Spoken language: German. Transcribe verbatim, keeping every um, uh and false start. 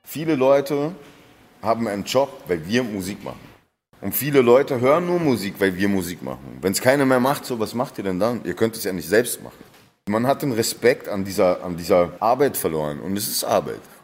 Viele Leute haben einen Job, weil wir Musik machen. Und viele Leute hören nur Musik, weil wir Musik machen. Wenn es keiner mehr macht, so was macht ihr denn dann? Ihr könnt es ja nicht selbst machen. Man hat den Respekt an dieser, an dieser Arbeit verloren und es ist Arbeit.